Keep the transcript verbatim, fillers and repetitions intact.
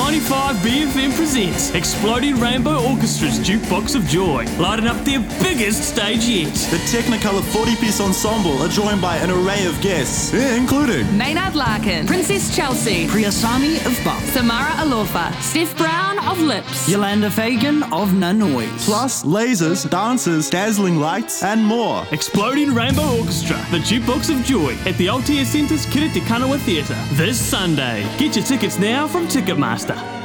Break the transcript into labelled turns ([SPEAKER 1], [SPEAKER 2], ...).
[SPEAKER 1] ninety-five B F M presents Exploding Rainbow Orchestra's Jukebox of Joy, lighting up their biggest stage yet.
[SPEAKER 2] The Technicolor forty-piece ensemble are joined by an array of guests, including
[SPEAKER 3] Maynard Larkin, Princess Chelsea,
[SPEAKER 4] Priyasami of Buff,
[SPEAKER 3] Samara Alofa, Steph Brown of Lips,
[SPEAKER 4] Yolanda Fagan of Nanoise,
[SPEAKER 2] plus lasers, dancers, dazzling lights, and more.
[SPEAKER 1] Exploding Rainbow Orchestra, the Jukebox of Joy at the Aotea Centre's Kiritikanawa Theatre this Sunday. Get your tickets now from Ticketmaster.